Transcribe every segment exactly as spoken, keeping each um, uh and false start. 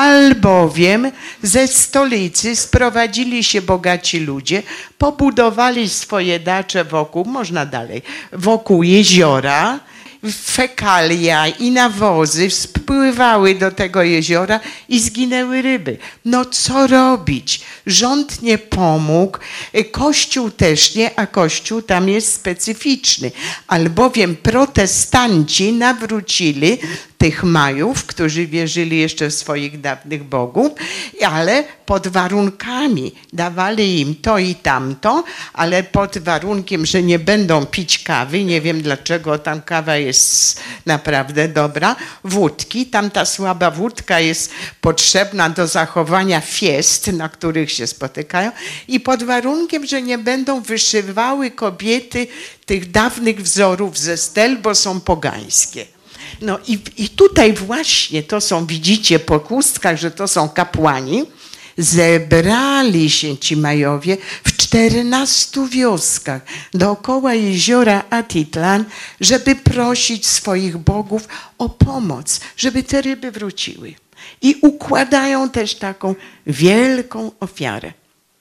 albowiem ze stolicy sprowadzili się bogaci ludzie, pobudowali swoje dacze wokół, można dalej, wokół jeziora, fekalia i nawozy spływały do tego jeziora i zginęły ryby. No co robić? Rząd nie pomógł, Kościół też nie, a Kościół tam jest specyficzny. Albowiem protestanci nawrócili tych Majów, którzy wierzyli jeszcze w swoich dawnych bogów, ale pod warunkami. Dawali im to i tamto, ale pod warunkiem, że nie będą pić kawy. Nie wiem dlaczego, tam kawa jest naprawdę dobra. Wódki, tam ta słaba wódka jest potrzebna do zachowania fiest, na których się spotykają. I pod warunkiem, że nie będą wyszywały kobiety tych dawnych wzorów ze stel, bo są pogańskie. No i, i tutaj właśnie to są, widzicie po chustkach, że to są kapłani. Zebrali się ci Majowie w czternastu wioskach dookoła jeziora Atitlan, żeby prosić swoich bogów o pomoc, żeby te ryby wróciły. I układają też taką wielką ofiarę.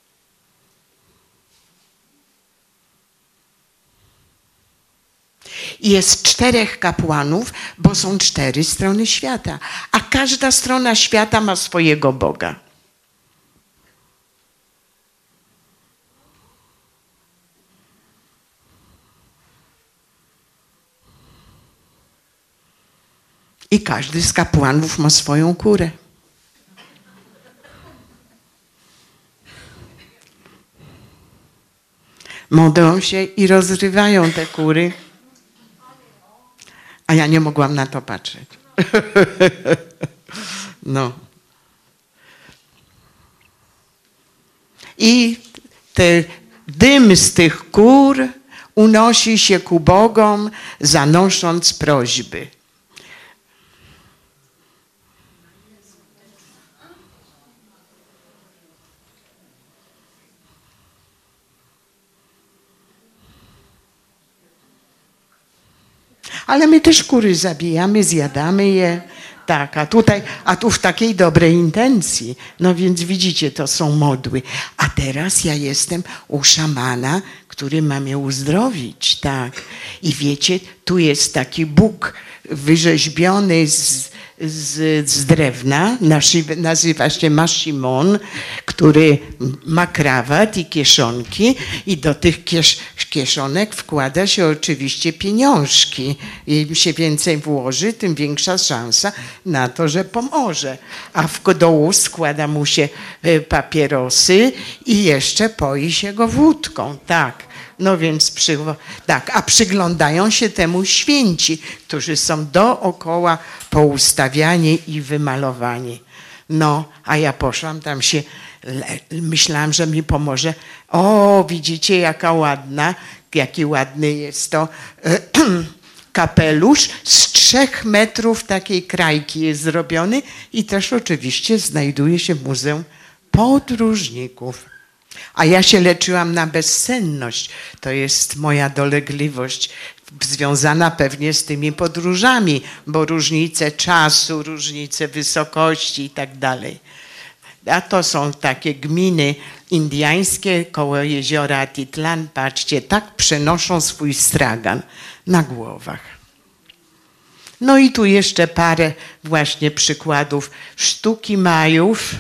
Jest czterech kapłanów, bo są cztery strony świata, a każda strona świata ma swojego Boga. I każdy z kapłanów ma swoją kurę. Modlą się i rozrywają te kury. A ja nie mogłam na to patrzeć. No. I ten dym z tych kur unosi się ku bogom, zanosząc prośby. Ale my też kury zabijamy, zjadamy je. Tak, a tutaj, a tu w takiej dobrej intencji. No więc widzicie, to są modły. A teraz ja jestem u szamana, który ma mnie uzdrowić, tak. I wiecie, tu jest taki Bóg wyrzeźbiony z, z, z drewna, nazywa się Mashimon, który ma krawat i kieszonki i do tych kiesz, kieszonek wkłada się oczywiście pieniążki. Im się więcej włoży, tym większa szansa na to, że pomoże. A w dołu składa mu się papierosy i jeszcze poi się go wódką, tak. No więc przy, tak, a przyglądają się temu święci, którzy są dookoła poustawiani i wymalowani. No, a ja poszłam tam się, myślałam, że mi pomoże. O, widzicie, jaka ładna, jaki ładny jest to kapelusz. Z trzech metrów takiej krajki jest zrobiony i też oczywiście znajduje się w Muzeum Podróżników. A ja się leczyłam na bezsenność. To jest moja dolegliwość związana pewnie z tymi podróżami, bo różnice czasu, różnice wysokości i tak dalej. A to są takie gminy indyjskie koło jeziora Atitlan. Patrzcie, tak przenoszą swój stragan na głowach. No i tu jeszcze parę właśnie przykładów sztuki Majów.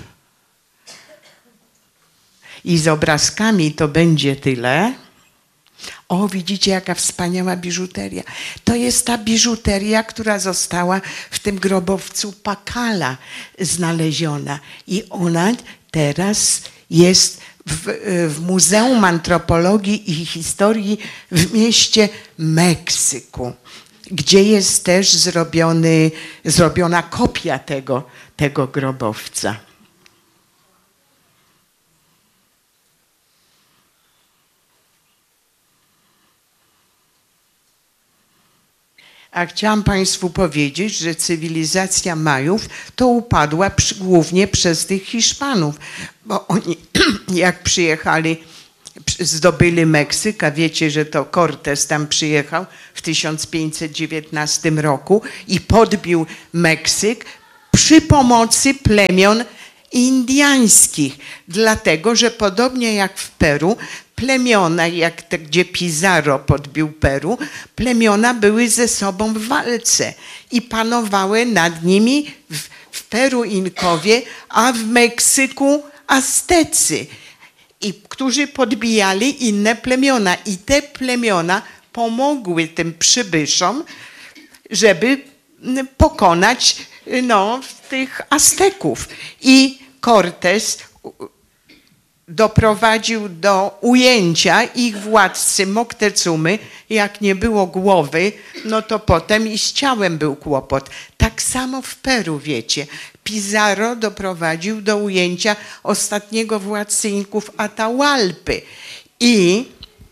I z obrazkami to będzie tyle. O, widzicie, jaka wspaniała biżuteria. To jest ta biżuteria, która została w tym grobowcu Pakala znaleziona. I ona teraz jest w, w Muzeum Antropologii i Historii w mieście Meksyku, gdzie jest też zrobiony, zrobiona kopia tego, tego grobowca. A chciałam Państwu powiedzieć, że cywilizacja Majów to upadła przy, głównie przez tych Hiszpanów, bo oni jak przyjechali, zdobyli Meksyk, a wiecie, że to Cortés tam przyjechał w tysiąc pięćset dziewiętnastym roku i podbił Meksyk, przy pomocy plemion indiańskich, dlatego że podobnie jak w Peru, plemiona, jak te, gdzie Pizarro podbił Peru, plemiona były ze sobą w walce i panowały nad nimi w, w Peru Inkowie, a w Meksyku Aztecy, i którzy podbijali inne plemiona. I te plemiona pomogły tym przybyszom, żeby pokonać no, tych Azteków. I Cortés doprowadził do ujęcia ich władcy Moctezumy. Jak nie było głowy, no to potem i z ciałem był kłopot. Tak samo w Peru, wiecie. Pizarro doprowadził do ujęcia ostatniego władcy Inków, Atahualpy. I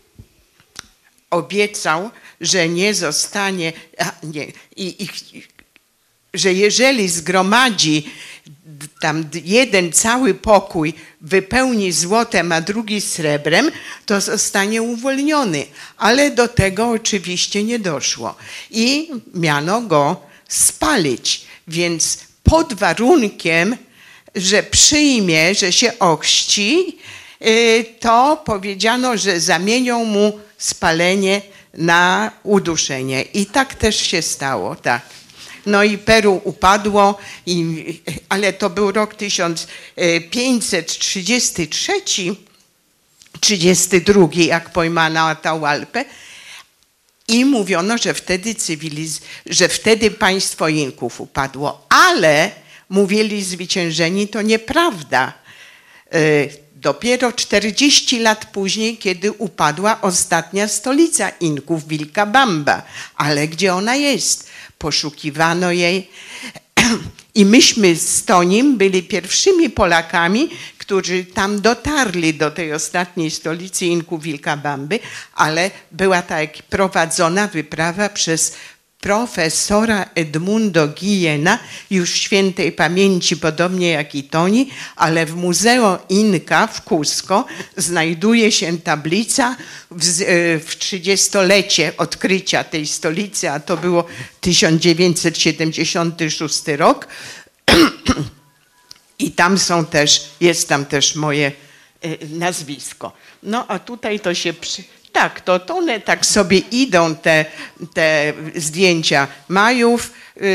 obiecał, że nie zostanie, a nie, i, i, że jeżeli zgromadzi tam jeden cały pokój, wypełni złotem, a drugi srebrem, to zostanie uwolniony. Ale do tego oczywiście nie doszło. I miano go spalić. Więc pod warunkiem, że przyjmie, że się ochrzci, to powiedziano, że zamienią mu spalenie na uduszenie. I tak też się stało, tak. No i Peru upadło, i, ale to był rok tysiąc pięćset trzydziesty trzeci, trzydziesty drugi, jak pojmano Atahualpę, i mówiono, że wtedy, cywiliz- że wtedy państwo Inków upadło. Ale mówili zwyciężeni, to nieprawda. Dopiero czterdzieści lat później, kiedy upadła ostatnia stolica Inków, Vilcabamba. Ale gdzie ona jest? Poszukiwano jej i myśmy z Tonim byli pierwszymi Polakami, którzy tam dotarli do tej ostatniej stolicy Inków, Vilcabamby, ale była tak prowadzona wyprawa przez profesora Edmundo Guillena, już świętej pamięci, podobnie jak i Toni, ale w Muzeum Inka w Cusco znajduje się tablica w, w trzydziestolecie odkrycia tej stolicy, a to było tysiąc dziewięćset siedemdziesiąty szósty rok. I tam są też, jest tam też moje nazwisko. No a tutaj to się przy... Tak, to, to one tak sobie idą, te, te zdjęcia Majów.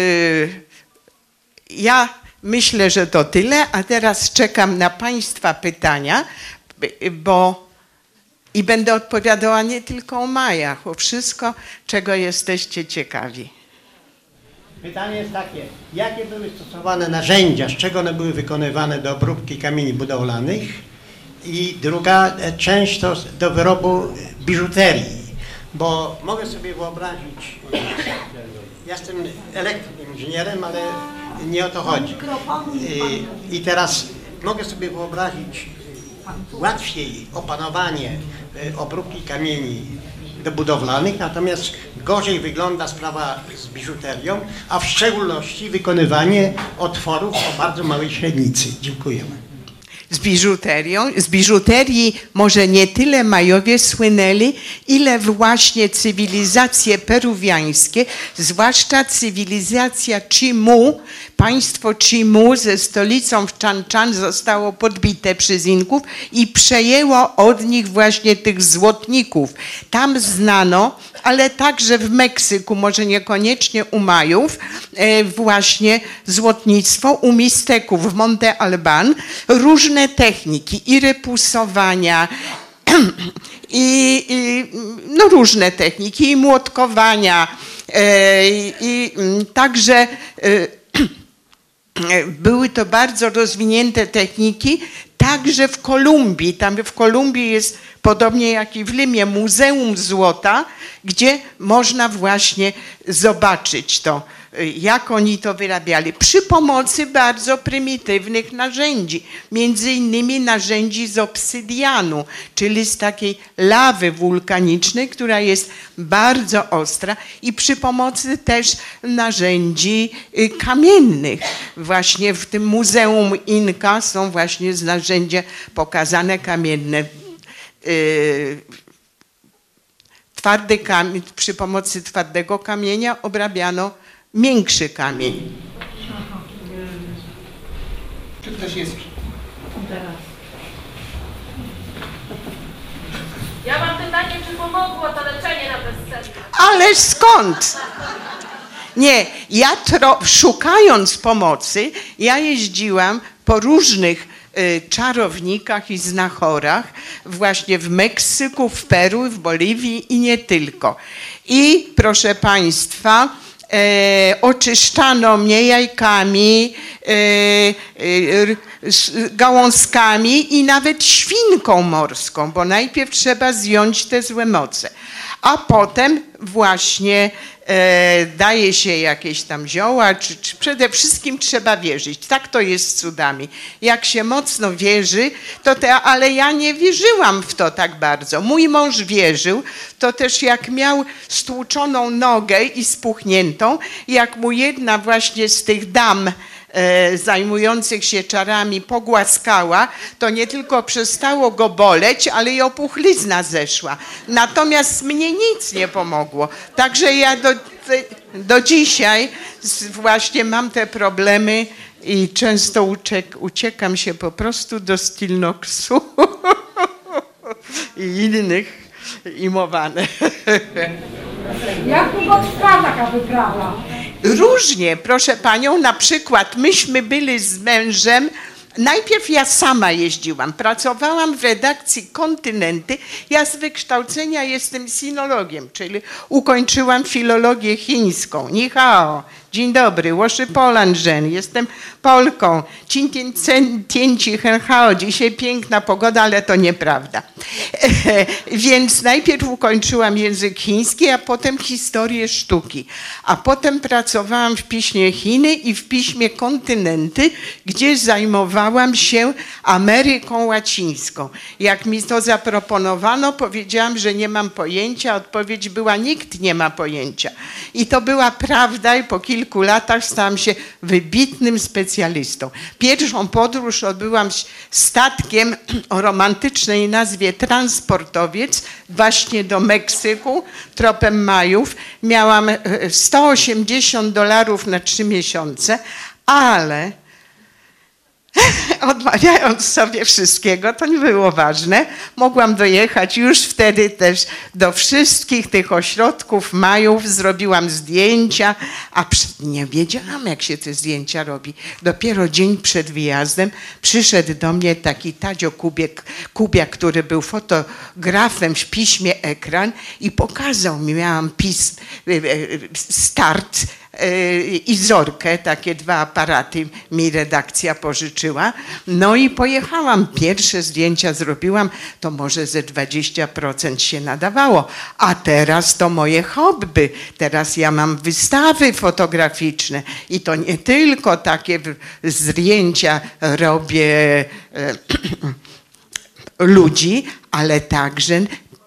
Ja myślę, że to tyle, a teraz czekam na Państwa pytania, bo i będę odpowiadała nie tylko o Majach, o wszystko, czego jesteście ciekawi. Pytanie jest takie, jakie były stosowane narzędzia, z czego one były wykonywane do obróbki kamieni budowlanych? I druga część to do wyrobu biżuterii, bo mogę sobie wyobrazić, ja jestem elektroinżynierem, ale nie o to chodzi. I, i teraz mogę sobie wyobrazić łatwiej opanowanie obróbki kamieni do budowlanych, natomiast gorzej wygląda sprawa z biżuterią, a w szczególności wykonywanie otworów o bardzo małej średnicy. Dziękujemy. Z biżuterią. Z biżuterii może nie tyle Majowie słynęli, ile właśnie cywilizacje peruwiańskie, zwłaszcza cywilizacja Chimu. Państwo Chimu ze stolicą w Chan Chan zostało podbite przez Inków i przejęło od nich właśnie tych złotników. Tam znano, ale także w Meksyku, może niekoniecznie u Majów, właśnie złotnictwo, u Misteków w Monte Alban, różne techniki i repusowania, i, i no różne techniki, i młotkowania, i, i także były to bardzo rozwinięte techniki, także w Kolumbii. Tam w Kolumbii jest, podobnie jak i w Limie, Muzeum Złota, gdzie można właśnie zobaczyć to, jak oni to wyrabiali. Przy pomocy bardzo prymitywnych narzędzi, między innymi narzędzi z obsydianu, czyli z takiej lawy wulkanicznej, która jest bardzo ostra, i przy pomocy też narzędzi kamiennych. Właśnie w tym Muzeum Inka są właśnie narzędzia pokazane kamienne. Twardy kamień, przy pomocy twardego kamienia obrabiano miększy kamień. Czy ktoś jest? Teraz. Ja mam pytanie, czy pomogło to leczenie na bezsenność? Ależ skąd? Nie, ja tro, szukając pomocy, ja jeździłam po różnych y, czarownikach i znachorach, właśnie w Meksyku, w Peru, w Boliwii i nie tylko. I proszę Państwa, e, oczyszczano mnie jajkami, e, e, gałązkami i nawet świnką morską, bo najpierw trzeba zdjąć te złe moce, a potem właśnie e, daje się jakieś tam zioła, czy, czy przede wszystkim trzeba wierzyć. Tak to jest z cudami. Jak się mocno wierzy, to te, ale ja nie wierzyłam w to tak bardzo. Mój mąż wierzył, to też jak miał stłuczoną nogę i spuchniętą, jak mu jedna właśnie z tych dam e, zajmujących się czarami pogłaskała, to nie tylko przestało go boleć, ale i opuchlizna zeszła. Natomiast mnie nic nie pomogło. Także ja do, do dzisiaj właśnie mam te problemy i często uciek, uciekam się po prostu do Stilnoxu i innych imowane. Jak długo trwa taka wyprawa? Różnie, proszę panią, na przykład myśmy byli z mężem, najpierw ja sama jeździłam, pracowałam w redakcji Kontynenty, ja z wykształcenia jestem sinologiem, czyli ukończyłam filologię chińską, ni hao, dzień dobry, łoszy polanżen, jestem Polką, cin tien ci hen hao, dzisiaj piękna pogoda, ale to nieprawda. Więc najpierw ukończyłam język chiński, a potem historię sztuki, a potem pracowałam w piśmie Chiny i w piśmie Kontynenty, gdzie zajmowałam się Ameryką Łacińską. Jak mi to zaproponowano, powiedziałam, że nie mam pojęcia, odpowiedź była, nikt nie ma pojęcia. I to była prawda i po kilku latach stałam się wybitnym specjalistą. Pierwszą podróż odbyłam statkiem o romantycznej nazwie Transportowiec właśnie do Meksyku tropem Majów. Miałam sto osiemdziesiąt dolarów na trzy miesiące, ale odmawiając sobie wszystkiego, to nie było ważne. Mogłam dojechać już wtedy też do wszystkich tych ośrodków Majów, zrobiłam zdjęcia, a nie wiedziałam, jak się te zdjęcia robi. Dopiero dzień przed wyjazdem przyszedł do mnie taki Tadzio Kubiak, Kubiak, który był fotografem w piśmie Ekran i pokazał mi, miałam pism, start i Zorkę, takie dwa aparaty mi redakcja pożyczyła. No i pojechałam. Pierwsze zdjęcia zrobiłam, to może ze dwadzieścia procent się nadawało. A teraz to moje hobby. Teraz ja mam wystawy fotograficzne i to nie tylko takie zdjęcia robię ludzi, ale także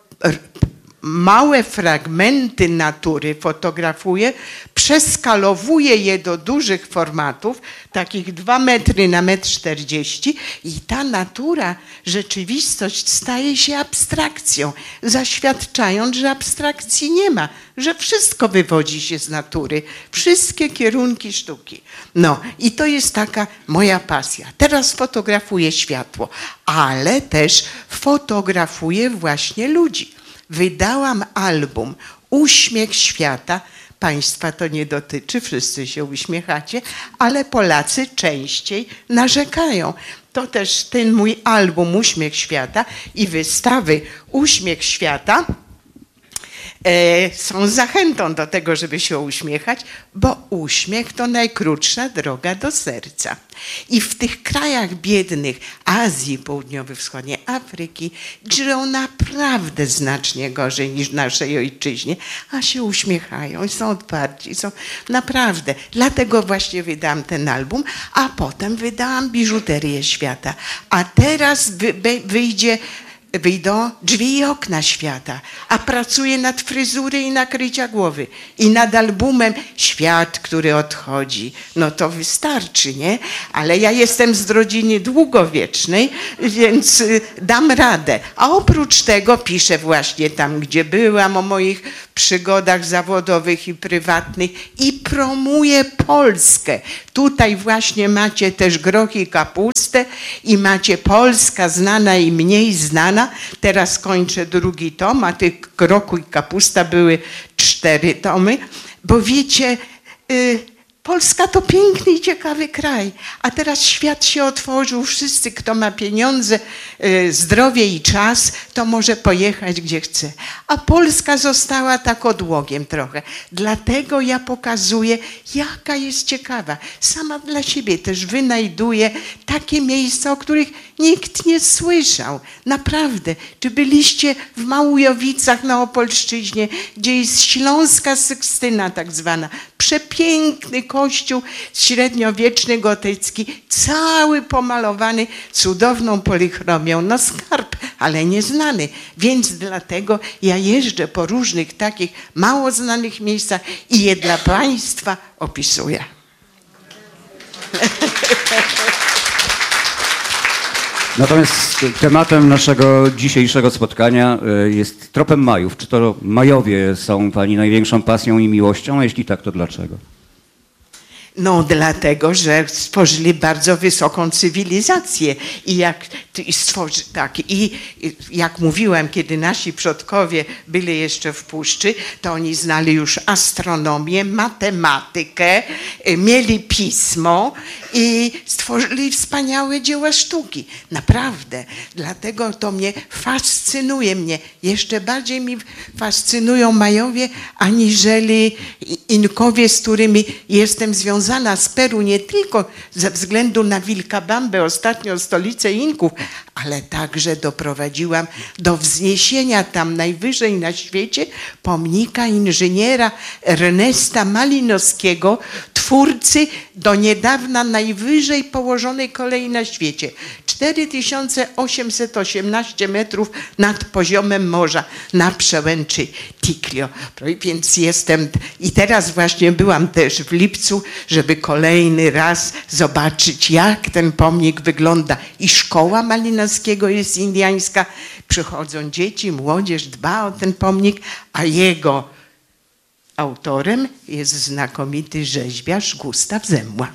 małe fragmenty natury fotografuję, przeskalowuję je do dużych formatów, takich dwa metry na metr czterdzieści i ta natura, rzeczywistość staje się abstrakcją, zaświadczając, że abstrakcji nie ma, że wszystko wywodzi się z natury, wszystkie kierunki sztuki. No i to jest taka moja pasja. Teraz fotografuję światło, ale też fotografuję właśnie ludzi. Wydałam album Uśmiech Świata. Państwa to nie dotyczy, wszyscy się uśmiechacie, ale Polacy częściej narzekają. To też ten mój album Uśmiech Świata i wystawy Uśmiech Świata e, są zachętą do tego, żeby się uśmiechać, bo uśmiech to najkrótsza droga do serca. I w tych krajach biednych Azji Południowo-Wschodniej, Afryki, żyją naprawdę znacznie gorzej niż w naszej ojczyźnie, a się uśmiechają i są otwarci, są naprawdę. Dlatego właśnie wydałam ten album, a potem wydałam Biżuterię Świata. A teraz wy, wyjdzie wyjdą Drzwi i okna świata, a pracuję nad fryzury i nakrycia głowy i nad albumem Świat, który odchodzi. No to wystarczy, nie? Ale ja jestem z rodziny długowiecznej, więc dam radę. A oprócz tego piszę właśnie tam, gdzie byłam, o moich przygodach zawodowych i prywatnych i promuje Polskę. Tutaj właśnie macie też groch i kapustę i macie Polska znana i mniej znana. Teraz kończę drugi tom, a tych grochu i kapusta były cztery tomy, bo wiecie, y, Polska to piękny i ciekawy kraj, a teraz świat się otworzył, wszyscy, kto ma pieniądze, zdrowie i czas, to może pojechać gdzie chce. A Polska została tak odłogiem trochę. Dlatego ja pokazuję, jaka jest ciekawa. Sama dla siebie też wynajduję takie miejsca, o których nikt nie słyszał. Naprawdę. Czy byliście w Małujowicach na Opolszczyźnie, gdzie jest Śląska Sykstyna tak zwana. Przepiękny kościół średniowieczny, gotycki, cały pomalowany cudowną polichromią. No skarb, ale nieznany. Więc dlatego ja jeżdżę po różnych takich mało znanych miejscach i je dla Państwa opisuję. Natomiast tematem naszego dzisiejszego spotkania jest tropem Majów. Czy to Majowie są Pani największą pasją i miłością? A jeśli tak, to dlaczego? No dlatego, że stworzyli bardzo wysoką cywilizację i jak i stworzy, tak, i jak mówiłem, kiedy nasi przodkowie byli jeszcze w puszczy, to oni znali już astronomię, matematykę, mieli pismo i stworzyli wspaniałe dzieła sztuki. Naprawdę. Dlatego to mnie fascynuje mnie. Jeszcze bardziej mi fascynują Majowie, aniżeli Inkowie, z którymi jestem związana. Z Peru nie tylko ze względu na Vilcabambę, ostatnią stolicę Inków, ale także doprowadziłam do wzniesienia tam najwyżej na świecie pomnika inżyniera Ernesta Malinowskiego, twórcy do niedawna najwyżej położonej kolei na świecie. cztery tysiące osiemset osiemnaście metrów nad poziomem morza na przełęczy Ticlio. Więc jestem i teraz właśnie byłam też w lipcu, żeby kolejny raz zobaczyć, jak ten pomnik wygląda. I szkoła Malinowskiego jest indiańska. Przychodzą dzieci, młodzież dba o ten pomnik, a jego autorem jest znakomity rzeźbiarz Gustaw Zemła.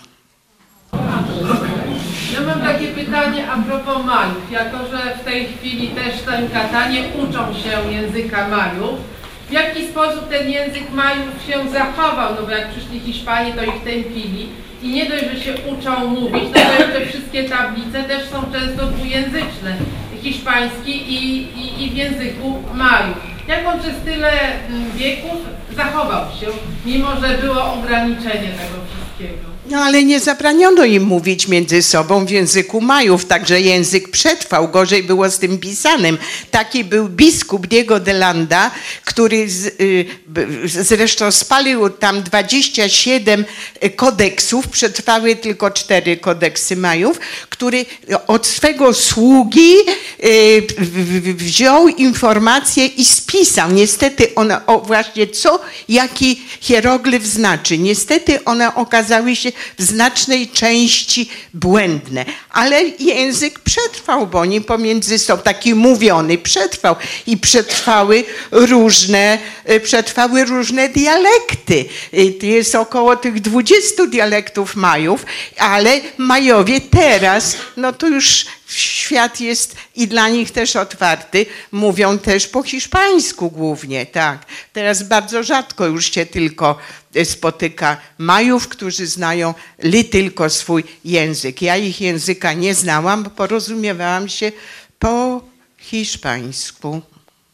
Ja mam takie pytanie a propos Majów. Jako że w tej chwili też w tym Katanie uczą się języka Majów, w jaki sposób ten język Majów się zachował? No bo jak przyszli Hiszpanie, to ich tępili i nie dość, że się uczą mówić, no to jeszcze wszystkie tablice też są często dwujęzyczne, hiszpański i, i, i w języku Majów. Jak on przez tyle wieków zachował się, mimo że było ograniczenie tego wszystkiego? No ale nie zabraniono im mówić między sobą w języku Majów, także język przetrwał, gorzej było z tym pisanym. Taki był biskup Diego de Landa, który z, y, zresztą spalił tam dwadzieścia siedem kodeksów, przetrwały tylko cztery kodeksy Majów, który od swego sługi y, wziął informacje i spisał. Niestety one, o właśnie co, jaki hieroglif znaczy. Niestety one okazały się w znacznej części błędne, ale język przetrwał, bo oni pomiędzy sobą, taki mówiony przetrwał i przetrwały różne, przetrwały różne dialekty. Jest około tych dwudziestu dialektów Majów, ale Majowie teraz, no to już świat jest i dla nich też otwarty, mówią też po hiszpańsku głównie, tak. Teraz bardzo rzadko już się tylko spotyka Majów, którzy znają li tylko swój język. Ja ich języka nie znałam, bo porozumiewałam się po hiszpańsku.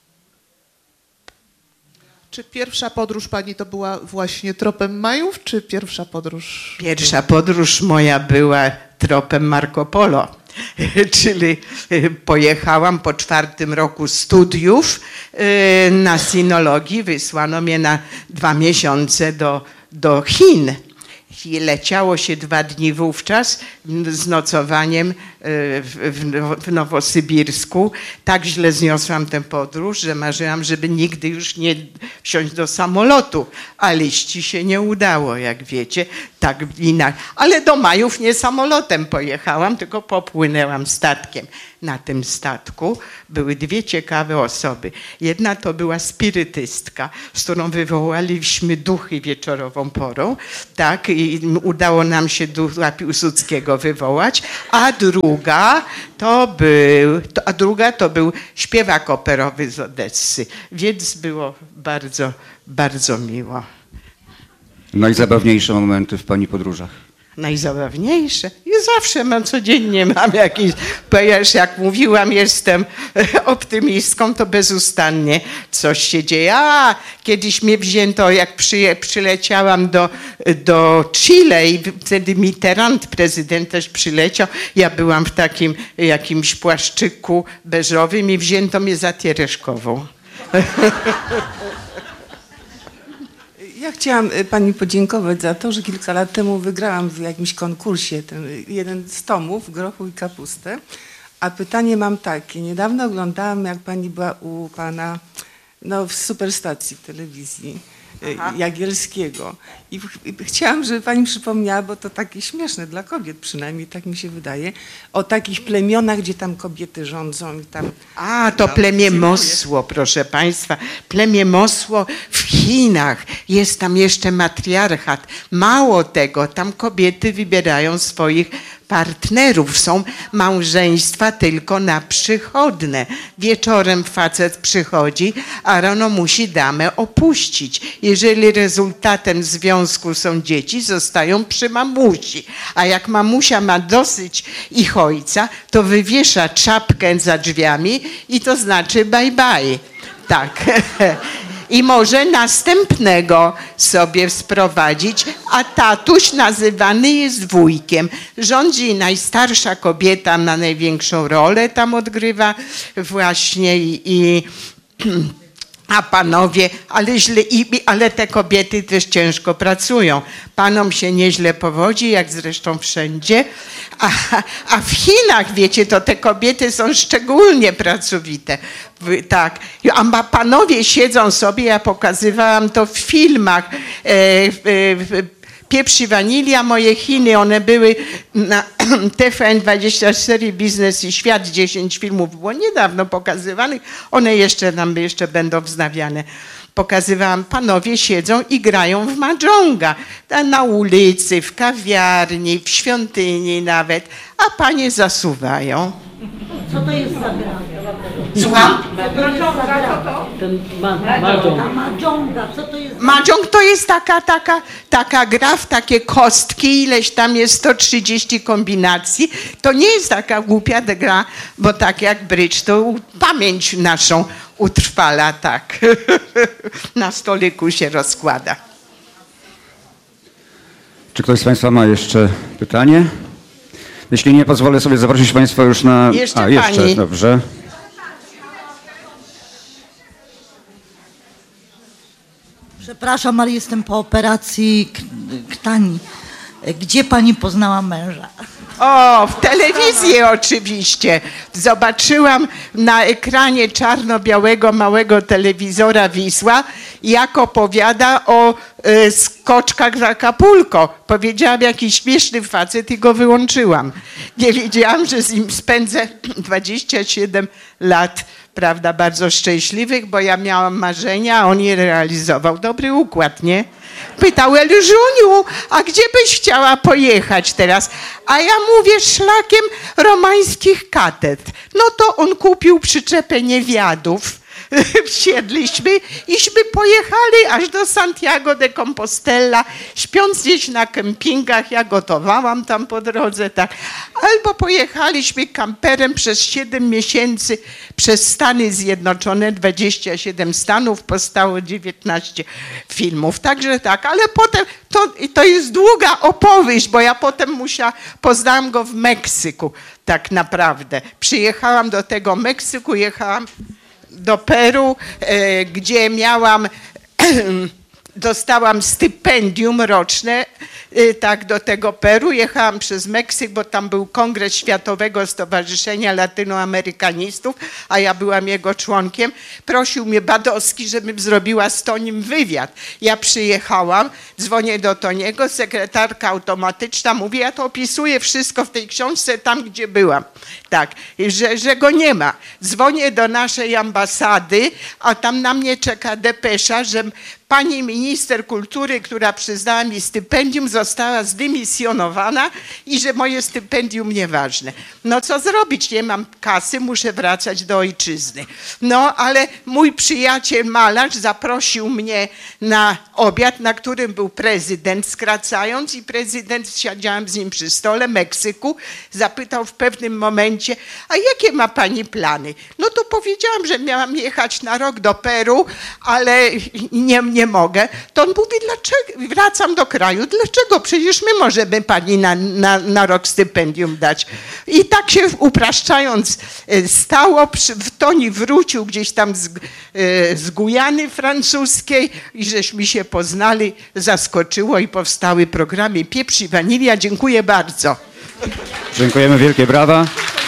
Czy pierwsza podróż Pani to była właśnie tropem Majów, czy pierwsza podróż? Pierwsza podróż moja była tropem Marco Polo. Czyli pojechałam po czwartym roku studiów na sinologii, wysłano mnie na dwa miesiące do, do Chin. I leciało się dwa dni wówczas z nocowaniem w, w Nowosybirsku. Tak źle zniosłam tę podróż, że marzyłam, żeby nigdy już nie wsiąść do samolotu, a liści się nie udało, jak wiecie. Tak inaczej. Ale do Majów nie samolotem pojechałam, tylko popłynęłam statkiem. Na tym statku były dwie ciekawe osoby. Jedna to była spirytystka, z którą wywołaliśmy duchy wieczorową porą, tak, i udało nam się ducha Piłsudskiego wywołać, a druga to był, to, a druga to był śpiewak operowy z Odessy, więc było bardzo, bardzo miło. Najzabawniejsze momenty w pani podróżach? Najzabawniejsze? I zawsze mam, codziennie mam jakieś, ponieważ jak mówiłam, jestem optymistką, to bezustannie coś się dzieje. A kiedyś mnie wzięto, jak przy, przyleciałam do, do Chile i wtedy Mitterrand, prezydent, też przyleciał. Ja byłam w takim jakimś płaszczyku beżowym i wzięto mnie za Tiereszkową. Ja chciałam pani podziękować za to, że kilka lat temu wygrałam w jakimś konkursie ten jeden z tomów, Grochu i kapustę. A pytanie mam takie. Niedawno oglądałam, jak pani była u pana no, w superstacji w telewizji. Aha. Jagielskiego. I, I chciałam, żeby pani przypomniała, bo to takie śmieszne dla kobiet, przynajmniej tak mi się wydaje, o takich plemionach, gdzie tam kobiety rządzą i tam... A, to plemię Mosło, proszę państwa. Plemię Mosło w Chinach. Jest tam jeszcze matriarchat. Mało tego, tam kobiety wybierają swoich partnerów. Są małżeństwa tylko na przychodne. Wieczorem facet przychodzi, a rano musi damę opuścić. Jeżeli rezultatem związku są dzieci, zostają przy mamusi. A jak mamusia ma dosyć ich ojca, to wywiesza czapkę za drzwiami i to znaczy bye bye. Tak. I może następnego sobie sprowadzić, a tatuś nazywany jest wujkiem. Rządzi najstarsza kobieta, ma największą rolę, tam odgrywa właśnie i, i a panowie, ale, źle, i, ale te kobiety też ciężko pracują. Panom się nieźle powodzi, jak zresztą wszędzie. A, a w Chinach, wiecie, to te kobiety są szczególnie pracowite. Tak. A panowie siedzą sobie, ja pokazywałam to w filmach. E, e, Pieprz i Wanilia, moje Chiny, one były na T V N dwadzieścia cztery, Biznes i Świat, dziesięć filmów było niedawno pokazywanych, one jeszcze nam jeszcze będą wznawiane. Pokazywałam, panowie siedzą i grają w mahjonga, na ulicy, w kawiarni, w świątyni nawet, a panie zasuwają. Co to jest za gra? Słucham? Mahjonga, co to jest? Mahjong to jest taka, taka, taka gra w takie kostki, ileś tam jest sto trzydzieści kombinacji. To nie jest taka głupia gra, bo tak jak brydż, to pamięć naszą utrwala, tak. Na stoliku się rozkłada. Czy ktoś z państwa ma jeszcze pytanie? Jeśli nie, pozwolę sobie zaprosić państwa już na... Jeszcze A, jeszcze, pani. Dobrze. Przepraszam, ale jestem po operacji krtani. Gdzie pani poznała męża? O, w telewizji oczywiście. Zobaczyłam na ekranie czarno-białego małego telewizora Wisła, jak opowiada o y, skoczkach w Acapulco. Powiedziałam, jaki śmieszny facet i go wyłączyłam. Nie wiedziałam, że z nim spędzę dwadzieścia siedem lat, prawda, bardzo szczęśliwych, bo ja miałam marzenia, a on je realizował. Dobry układ, nie? Pytał Elżuniu, a gdzie byś chciała pojechać teraz? A ja mówię, szlakiem romańskich katedr. No to on kupił przyczepę niewiadów. Wsiedliśmy iśmy pojechali aż do Santiago de Compostela, śpiąc gdzieś na kempingach, ja gotowałam tam po drodze, tak. Albo pojechaliśmy kamperem przez siedem miesięcy przez Stany Zjednoczone, dwadzieścia siedem stanów, powstało dziewiętnaście filmów, także tak, ale potem, to, to jest długa opowieść, bo ja potem musiałam, poznałam go w Meksyku, tak naprawdę. Przyjechałam do tego Meksyku, jechałam do Peru, e, gdzie miałam dostałam stypendium roczne, tak, do tego Peru. Jechałam przez Meksyk, bo tam był kongres Światowego Stowarzyszenia Latynoamerykanistów, a ja byłam jego członkiem. Prosił mnie Badowski, żebym zrobiła z Tonim wywiad. Ja przyjechałam, dzwonię do Toniego, sekretarka automatyczna mówi, ja to opisuję wszystko w tej książce tam, gdzie byłam. Tak, że, że go nie ma. Dzwonię do naszej ambasady, a tam na mnie czeka depesza, że pani minister kultury, która przyznała mi stypendium, została zdymisjonowana i że moje stypendium nieważne. No co zrobić? Nie mam kasy, muszę wracać do ojczyzny. No ale mój przyjaciel malarz zaprosił mnie na obiad, na którym był prezydent, skracając, i prezydent, siedziałam z nim przy stole, Meksyku, zapytał w pewnym momencie, a jakie ma pani plany? No to powiedziałam, że miałam jechać na rok do Peru, ale nie, nie mogę. To on mówi, dlaczego? Wracam do kraju. Dlaczego? Przecież my możemy pani na, na, na rok stypendium dać. I tak się upraszczając stało. W Toni wrócił gdzieś tam z, z Gujany francuskiej i żeśmy się poznali. Zaskoczyło i powstały programy Pieprz i Wanilia. Dziękuję bardzo. Dziękujemy, wielkie brawa.